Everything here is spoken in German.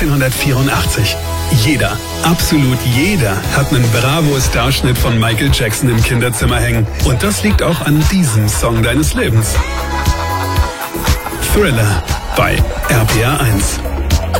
1984. Jeder, absolut jeder, hat einen Bravo-Starschnitt von Michael Jackson im Kinderzimmer hängen. Und das liegt auch an diesem Song deines Lebens. Thriller bei RPR 1.